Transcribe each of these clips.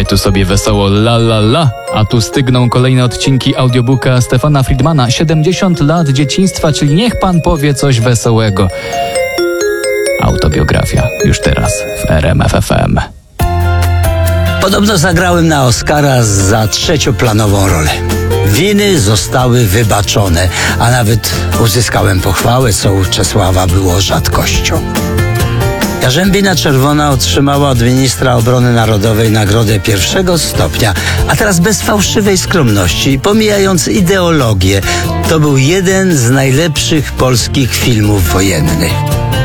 my tu sobie wesoło la la la, a tu stygną kolejne odcinki audiobooka Stefana Friedmana 70 lat dzieciństwa, czyli niech pan powie coś wesołego. Autobiografia już teraz w RMF FM. Podobno zagrałem na Oscara za trzecioplanową rolę. Winy zostały wybaczone, a nawet uzyskałem pochwałę, co u Czesława było rzadkością. Jarzębina Czerwona otrzymała od ministra obrony narodowej nagrodę pierwszego stopnia, a teraz bez fałszywej skromności, pomijając ideologię, to był jeden z najlepszych polskich filmów wojennych.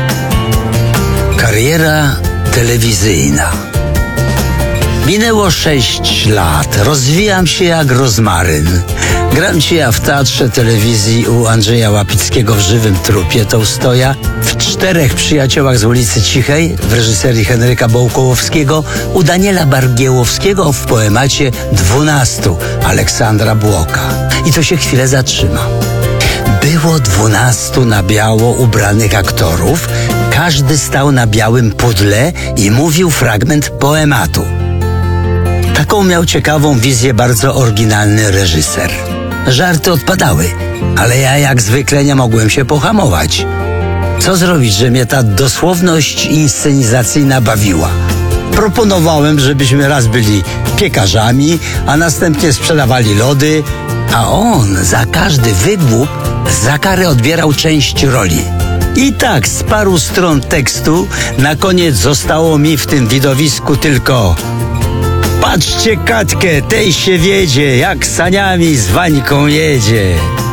Kariera telewizyjna. Minęło 6 lat, rozwijam się jak rozmaryn. Gram dzisiaj w Teatrze Telewizji u Andrzeja Łapickiego w Żywym trupie Tołstoja, w 4 Przyjaciołach z ulicy Cichej w reżyserii Henryka Bołkołowskiego, u Daniela Bargiełowskiego w poemacie 12 Aleksandra Błoka. I to się chwilę zatrzyma. Było 12 na biało ubranych aktorów, każdy stał na białym pudle i mówił fragment poematu. Taką miał ciekawą wizję bardzo oryginalny reżyser. Żarty odpadały, ale ja jak zwykle nie mogłem się pohamować. Co zrobić, że mnie ta dosłowność inscenizacyjna bawiła? Proponowałem, żebyśmy raz byli piekarzami, a następnie sprzedawali lody, a on za każdy wygłup za karę odbierał część roli. I tak z paru stron tekstu na koniec zostało mi w tym widowisku tylko: patrzcie Katkę, tej się wiedzie, jak saniami z Wańką jedzie.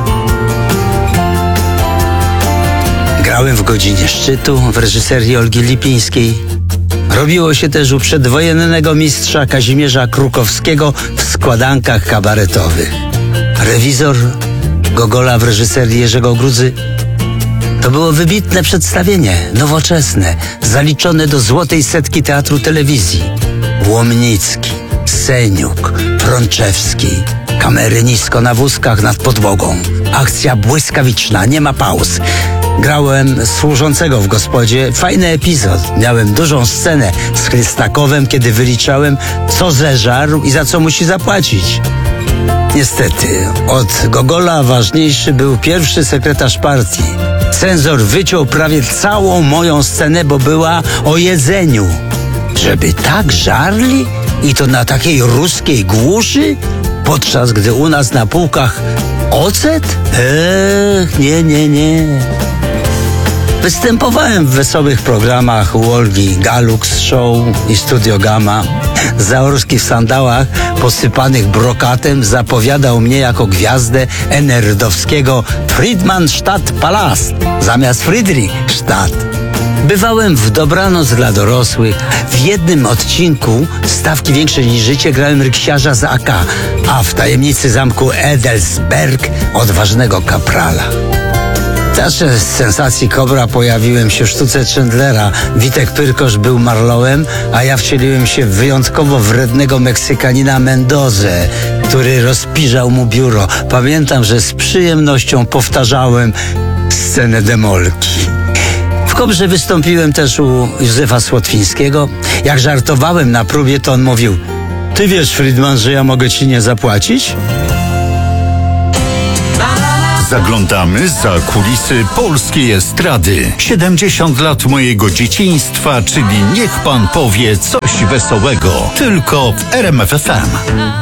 Grałem w Godzinie szczytu w reżyserii Olgi Lipińskiej. Robiło się też u przedwojennego mistrza Kazimierza Krukowskiego w składankach kabaretowych. Rewizor Gogola w reżyserii Jerzego Grudzy. To było wybitne przedstawienie, nowoczesne, zaliczone do złotej setki Teatru Telewizji. Łomnicki, Seniuk, Frączewski, kamery nisko na wózkach nad podłogą. Akcja błyskawiczna, nie ma pauz. Grałem służącego w gospodzie. Fajny epizod. Miałem dużą scenę z Chlystakowem, kiedy wyliczałem, co zeżarł i za co musi zapłacić. Niestety, od Gogola ważniejszy był pierwszy sekretarz partii. Cenzor wyciął prawie całą moją scenę, bo była o jedzeniu. Żeby tak żarli? I to na takiej ruskiej głuszy? Podczas gdy u nas na półkach ocet? Nie. Występowałem w wesołych programach u Olgi Galux Show i Studio Gamma. Zaorski w sandałach posypanych brokatem zapowiadał mnie jako gwiazdę enerdowskiego Friedmanstadt Palast zamiast Friedrichstadt. Bywałem w Dobranoc dla dorosłych. W jednym odcinku Stawki większe niż życie grałem ryksiarza z AK, a w Tajemnicy zamku Edelsberg odważnego kaprala. W Teatrze Sensacji Kobra pojawiłem się w sztuce Chandlera. Witek Pyrkosz był Marlowem, a ja wcieliłem się w wyjątkowo wrednego Meksykanina Mendozę, który rozpiżał mu biuro. Pamiętam, że z przyjemnością powtarzałem scenę demolki. W Kobrze wystąpiłem też u Józefa Słotwińskiego. Jak żartowałem na próbie, to on mówił: ty wiesz, Friedman, że ja mogę ci nie zapłacić? Zaglądamy za kulisy polskiej estrady. 70 lat mojego dzieciństwa, czyli niech pan powie coś wesołego. Tylko w RMF FM.